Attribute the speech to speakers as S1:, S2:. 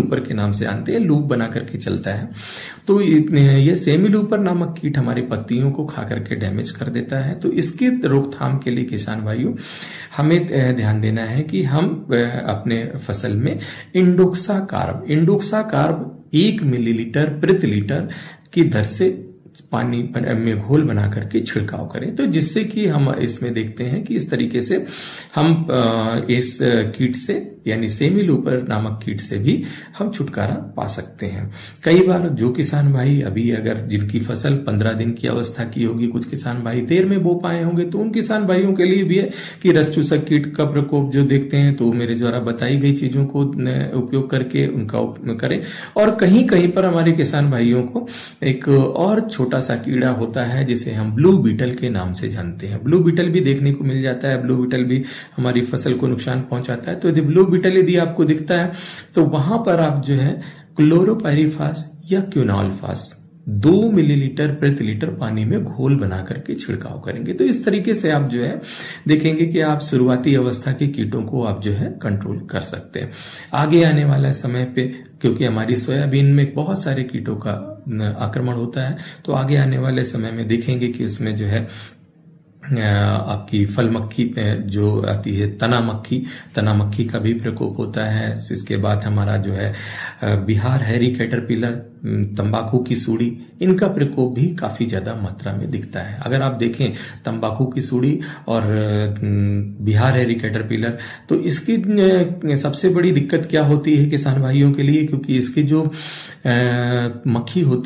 S1: Looper के नाम से जानते हैं, लूप बना करके चलता है। तो ये सेमी लूपर नामक कीट हमारी पत्तियों को खा करके डैमेज कर देता है। तो इसकी रोकथाम के लिए किसान भाइयों हमें ध्यान देना है कि हम अपने फसल में इंडोक्सा कार्ब 1 मिलीलीटर प्रति लीटर की दर से पानी में घोल बना करके छिड़काव करें। तो जिससे कि हम इसमें देखते हैं कि इस तरीके से हम इस कीट से यानी सेमी लूपर नामक कीट से भी हम छुटकारा पा सकते हैं। कई बार जो किसान भाई अभी अगर जिनकी फसल 15 दिन की अवस्था की होगी, कुछ किसान भाई देर में बो पाए होंगे, तो उन किसान भाइयों के लिए भी है कि रस चूसक कीट का प्रकोप जो देखते हैं तो मेरे द्वारा बताई गई चीजों को उपयोग करके उनका उपयोग करें। और कहीं कहीं पर हमारे किसान भाइयों को एक और छोटा सा कीड़ा होता है जिसे हम ब्लू बीटल के नाम से जानते हैं। ब्लू बीटल भी देखने को मिल जाता है, ब्लू बीटल भी हमारी फसल को नुकसान पहुंचाता है। तो यदि ब्लू बीटल यदि आपको दिखता है तो वहां पर आप जो है क्लोरोपाइरीफास या क्विनोलफास 2 मिलीलीटर प्रति लीटर पानी में घोल बना करके छिड़काव करेंगे। तो इस तरीके से आप जो है देखेंगे कि आप शुरुआती अवस्था के कीटों को आप जो है कंट्रोल कर सकते हैं। आगे आने वाला समय पे क्योंकि हमारी सोयाबीन में बहुत सारे कीटों का आक्रमण होता है, तो आगे आने वाले समय में देखेंगे कि उसमें जो है आपकी फल मक्खी जो आती है, तना मक्खी का भी प्रकोप होता है। इसके बाद हमारा जो है बिहार हैरी कैटरपिलर, तंबाकू की सूड़ी, इनका प्रकोप भी काफी ज्यादा मात्रा में दिखता है। अगर आप देखें तंबाकू की सूड़ी और बिहार हैरी कैटरपिलर, तो इसकी सबसे बड़ी दिक्कत क्या होती है किसान भाइयों के लिए, क्योंकि इसकी जो मक्खी होती